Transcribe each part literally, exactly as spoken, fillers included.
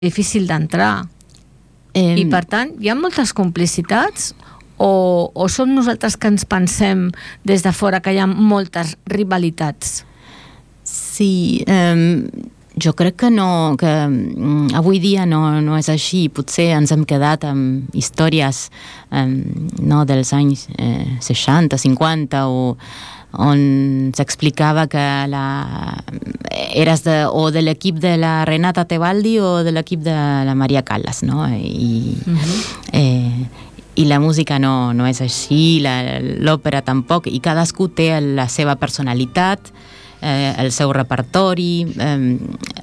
difícil d'entrar. Eh, I per tant, hi ha moltes complicitats o, o som nosaltres que ens pensem des de fora que hi ha moltes rivalitats? Sí, eh, jo crec que no, que mm, avui dia no, no és així. Potser ens hem quedat amb històries eh, no, dels anys eh, seixanta, cinquanta, o, on s'explicava que la, eres de, o de l'equip de la Renata Tebaldi o de l'equip de la Maria Callas, no? I, uh-huh. eh, i la música no, no és així, la, l'òpera tampoc, i cadascú té la seva personalitat, eh, el seu repertori, eh,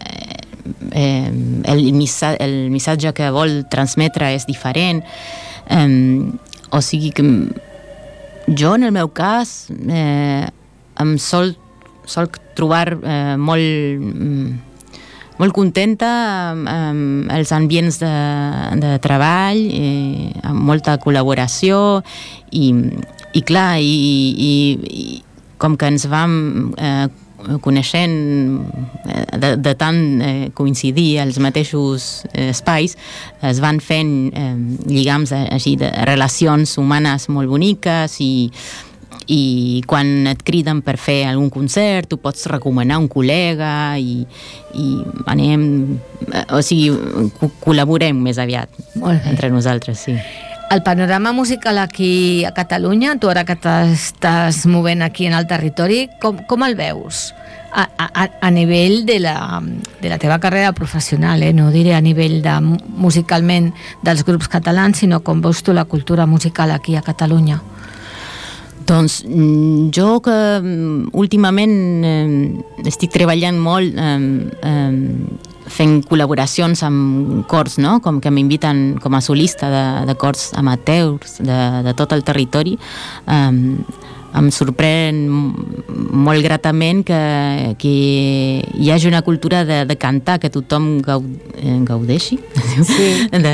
eh, el, missa, el missatge que vol transmetre és diferent, eh, o sigui que jo, en el meu cas, eh, em sol, sol trobar eh, molt, molt contenta amb, amb els ambients de, de treball, eh, amb molta col·laboració, i, i clar, i, i, i com que ens vam eh, coneixent de, de tant eh, coincidir als mateixos eh, espais, es van fent eh, lligams així de relacions humanes molt boniques, i, i quan et criden per fer algun concert tu pots recomanar un col·lega, i, i anem, o sigui, co- col·laborem més aviat entre nosaltres, sí. El panorama musical aquí a Catalunya, tu ara que t'estàs movent aquí en el territori, com, com el veus? A, a, a nivell de la, de la teva carrera professional, eh? No diré a nivell de, musicalment dels grups catalans, sinó com veus tu la cultura musical aquí a Catalunya? Doncs jo que últimament eh, estic treballant molt eh, eh, fent col·laboracions amb cors, no? Com que m'inviten com a solista de, de cors amateurs de, de tot el territori. Um, em sorprèn molt gratament que, que hi hagi una cultura de, de cantar, que tothom gau, gaudeixi sí.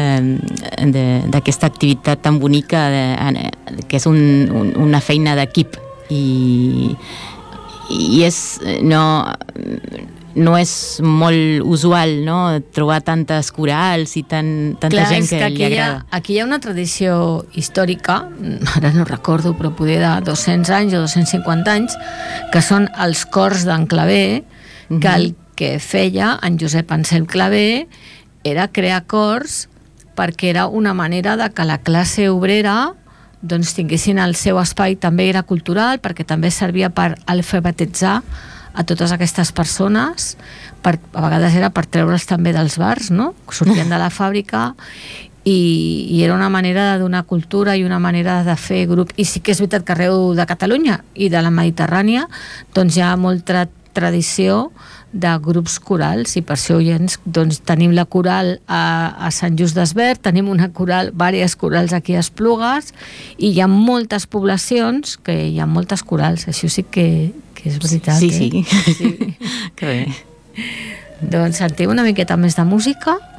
d'aquesta activitat tan bonica, de, que és un, un, una feina d'equip, i, i és no no és molt usual, no?, trobar tantes corals i tan, tanta Clar, gent que, que li agrada. Hi ha, aquí hi ha una tradició històrica, ara no recordo, però poder de dos-cents anys o dos-cents cinquanta anys, que són els cors d'en Clavé, que uh-huh. el que feia en Josep Anselm Clavé era crear cors perquè era una manera de que la classe obrera doncs tinguessin el seu espai, també era cultural, perquè també servia per alfabetitzar a totes aquestes persones, per, a vegades era per treure'ls també dels bars, no? Sortien de la fàbrica, i, i era una manera de donar cultura i una manera de fer grup. I sí que és veritat que arreu de Catalunya i de la Mediterrània doncs hi ha molta tradició de grups corals, i per ser oients doncs tenim la coral a, a Sant Just Desvern, tenim una coral, diverses corals aquí a Esplugues, i hi ha moltes poblacions que hi ha moltes corals, això sí que, que és veritat. Sí, eh? sí, sí. Que bé. Doncs sentim una miqueta més de música.